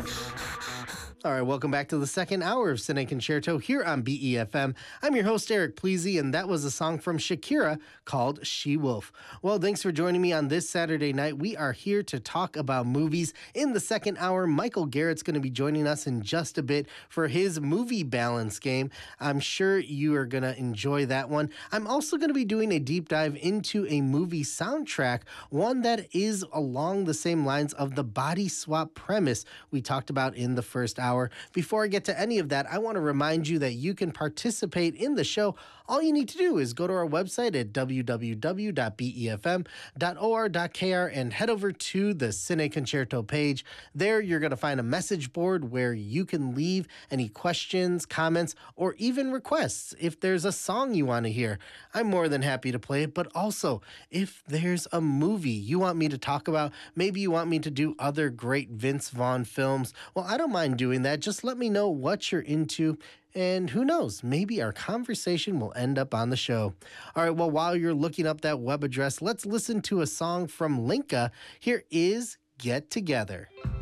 All right, welcome back to the second hour of Cine Concerto here on BEFM. I'm your host, Eric Pleasy, and that was a song from Shakira called She Wolf. Well, thanks for joining me on this Saturday night. We are here to talk about movies. In the second hour, Michael Garrett's going to be joining us in just a bit for his movie balance game. I'm sure you are going to enjoy that one. I'm also going to be doing a deep dive into a movie soundtrack, one that is along the same lines of the body swap premise we talked about in the first hour. Before I get to any of that, I want to remind you that you can participate in the show. All you need to do is go to our website at www.befm.or.kr and head over to the Cine Concerto page. There, you're going to find a message board where you can leave any questions, comments, or even requests. If there's a song you want to hear, I'm more than happy to play it. But also, if there's a movie you want me to talk about, maybe you want me to do other great Vince Vaughn films, well, I don't mind doing that. Just let me know what you're into, and who knows, maybe our conversation will end up on the show. All right, well, while you're looking up that web address, let's listen to a song from Linka. Here is Get Together.